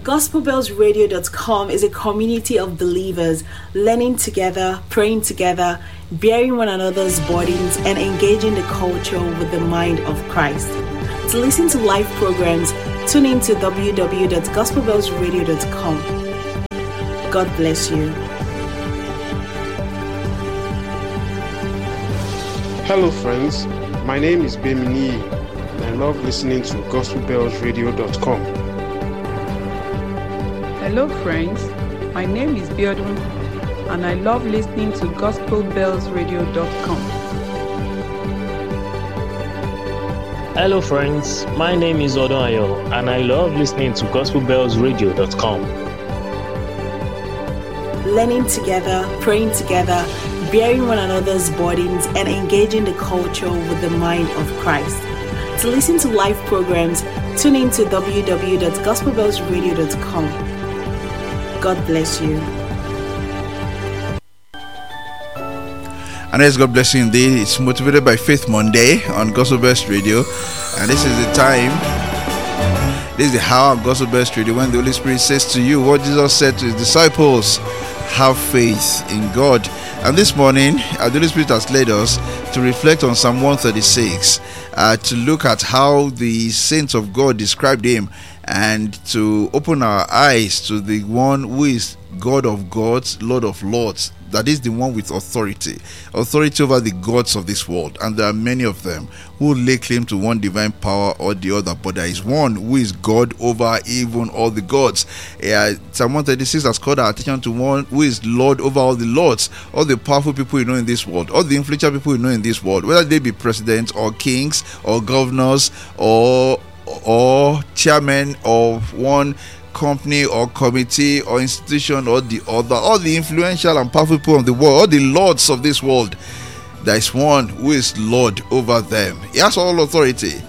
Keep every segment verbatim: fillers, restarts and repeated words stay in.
gospel bells radio dot com is a community of believers learning together, praying together, bearing one another's burdens, and engaging the culture with the mind of Christ. To listen to live programs, tune in to w w w dot gospel bells radio dot com. God bless you. Hello friends, my name is Bemini and I love listening to gospel bells radio dot com. Hello friends, my name is Biodun and I love listening to gospel bells radio dot com. Hello friends, my name is Odonayo and I love listening to gospel bells radio dot com. Learning together, praying together, bearing one another's burdens, and engaging the culture with the mind of Christ. To listen to live programs, tune in to w w w dot gospel bells radio dot com. God bless you. And yes, God bless you indeed. It's Motivated by Faith Monday on Gospel Best Radio. And this is the time, this is the hour of Gospel Best Radio when the Holy Spirit says to you what Jesus said to his disciples: have faith in God. And this morning, uh, the Holy Spirit has led us to reflect on Psalm one thirty-six, uh, to look at how the saints of God described him, and to open our eyes to the one who is God of gods, Lord of lords. That is the one with authority, authority over the gods of this world. And there are many of them who lay claim to one divine power or the other, but there is one who is God over even all the gods. Uh, Psalm one thirty-six has called our attention to one who is Lord over all the lords, all the powerful people you know in this world, all the influential people you know in this world, whether they be presidents or kings or governors or or chairman of one company or committee or institution or the other, all the influential and powerful people of the world, all the lords of this world. There is one who is Lord over them. He has all authority.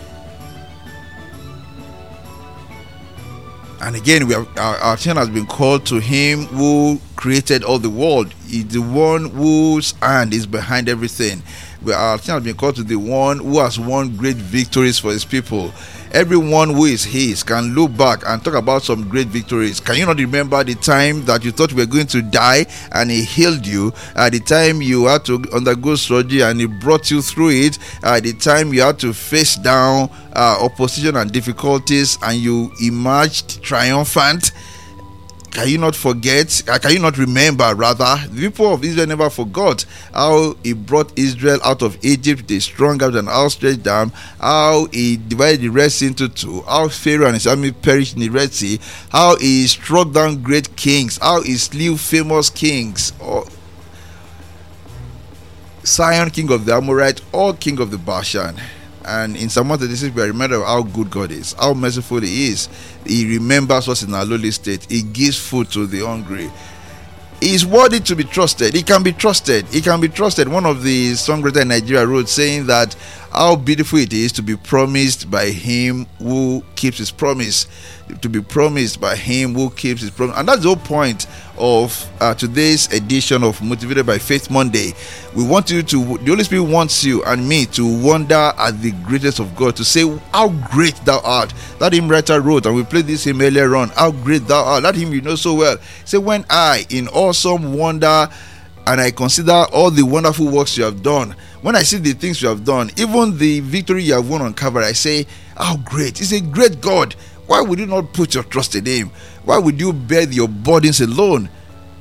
And again, we have, our, our attention has been called to him who created all the world. He's the one whose hand is behind everything. We, our attention has been called to the one who has won great victories for his people. Everyone who is his can look back and talk about some great victories. Can you not remember the time that you thought you were going to die and he healed you? At the time you had to undergo surgery and he brought you through it. At the time you had to face down uh, opposition and difficulties and you emerged triumphant. Can you not forget, can you not remember rather, the people of Israel never forgot how he brought Israel out of Egypt with a strong arm and outstretched arm, how he divided the Red Sea into two, how Pharaoh and his army perished in the Red Sea, how he struck down great kings, how he slew famous kings, or Sion, king of the Amorites, or king of the Bashan. And in Psalm one thirty-six, we are reminded of how good God is, how merciful he is. He remembers us in our lowly state. He gives food to the hungry. He is worthy to be trusted. He can be trusted. He can be trusted. One of the songwriters in Nigeria wrote, saying that how beautiful it is to be promised by him who keeps his promise. To be promised by him who keeps his promise. And that's the whole point of uh, today's edition of Motivated by Faith Monday. We want you to, the Holy Spirit wants you and me to wonder at the greatness of God, to say how great thou art. That hymn writer wrote, and we played this hymn earlier on, how great thou art. That hymn you know so well. Say, when I in awesome wonder and I consider all the wonderful works you have done, when I see the things you have done, even the victory you have won on Calvary, I say, how great. He's a great God. Why would you not put your trust in him? Why would you bear your burdens alone?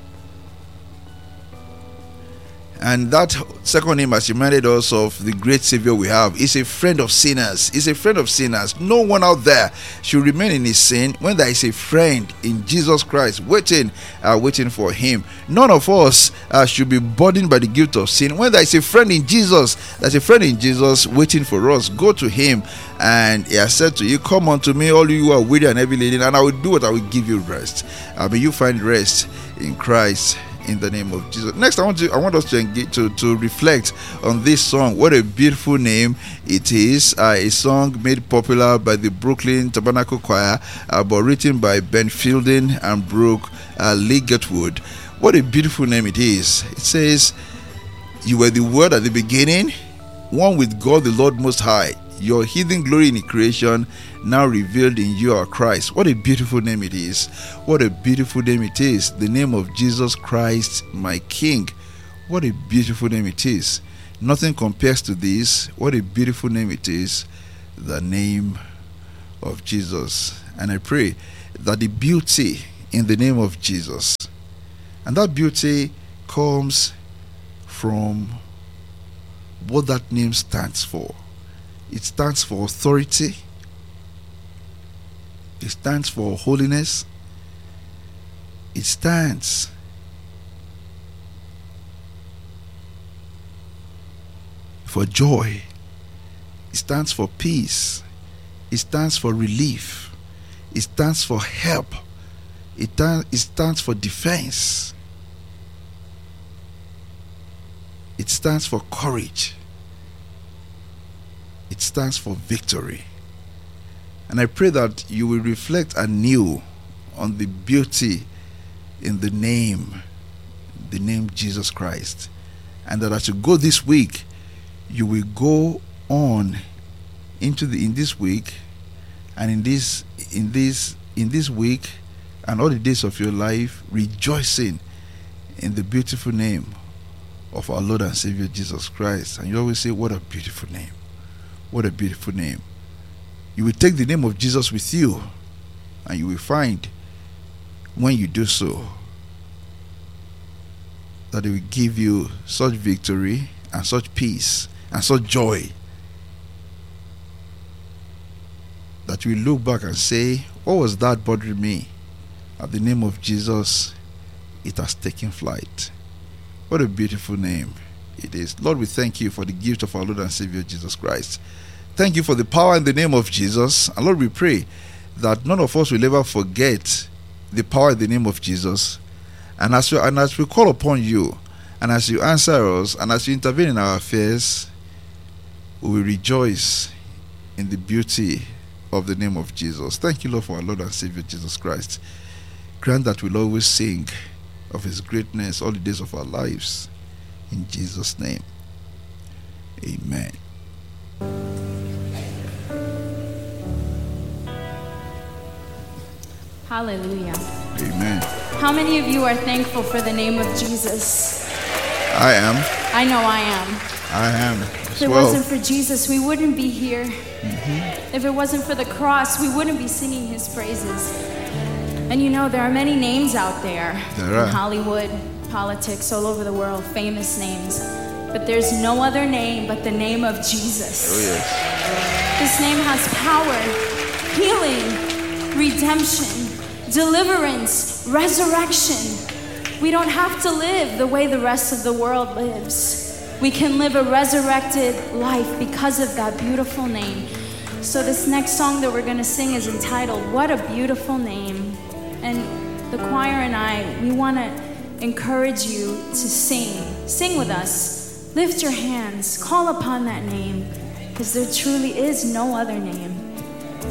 And that second name has reminded us of the great Savior we have. He's a friend of sinners. He's a friend of sinners. No one out there should remain in his sin when there is a friend in Jesus Christ waiting, uh, waiting for him. None of us uh, should be burdened by the guilt of sin when there is a friend in Jesus. There's a friend in Jesus waiting for us. Go to him, and he has said to you, come unto me, all you who are weary and heavy laden, and I will do what I will give you rest. Uh, may you find rest in Christ, in the name of Jesus. Next, I want to I want us to engage to, to reflect on this song. What a beautiful name it is. Uh, a song made popular by the Brooklyn Tabernacle Choir, uh, but written by Ben Fielding and Brooke uh, Lee Getwood. What a beautiful name it is. It says, you were the Word at the beginning, one with God the Lord Most High. your hidden glory in creation now revealed in you are Christ. What a beautiful name it is. What a beautiful name it is. The name of Jesus Christ, my King. What a beautiful name it is. Nothing compares to this. What a beautiful name it is. The name of Jesus. And I pray that the beauty in the name of Jesus, and that beauty comes from what that name stands for. It stands for authority. It stands for holiness. It stands for joy. It stands for peace. It stands for relief. It stands for help. It, it stands for defense. It stands for courage. It stands for victory. And I pray that you will reflect anew on the beauty in the name, the name Jesus Christ. And that as you go this week, you will go on into the in this week and in this in this in this week and all the days of your life rejoicing in the beautiful name of our Lord and Savior Jesus Christ. And you always say, what a beautiful name. What a beautiful name. You will take the name of Jesus with you, and you will find when you do so that it will give you such victory and such peace and such joy that you will look back and say, what was that bothering me? At the name of Jesus, it has taken flight. What a beautiful name it is. Lord, we thank you for the gift of our Lord and Savior Jesus Christ. Thank you for the power in the name of Jesus. And Lord, we pray that none of us will ever forget the power in the name of Jesus. And as we, and as we call upon you, and as you answer us, and as you intervene in our affairs, we will rejoice in the beauty of the name of Jesus. Thank you, Lord, for our Lord and Savior Jesus Christ. Grant that we'll always sing of his greatness all the days of our lives. In Jesus' name, amen. Hallelujah. Amen. How many of you are thankful for the name of Jesus? I am. I know I am. I am. If it well. wasn't for Jesus, we wouldn't be here. Mm-hmm. If it wasn't for the cross, we wouldn't be singing his praises. And you know, there are many names out there, there are. in Hollywood, politics, all over the world, famous names. But there's no other name but the name of Jesus. Oh, yes. This name has power, healing, redemption, deliverance, resurrection. We don't have to live the way the rest of the world lives. We can live a resurrected life because of that beautiful name. So this next song that we're going to sing is entitled, What a Beautiful Name. And the choir and I, we want to encourage you to sing. Sing with us. Lift your hands. Call upon that name, because there truly is no other name.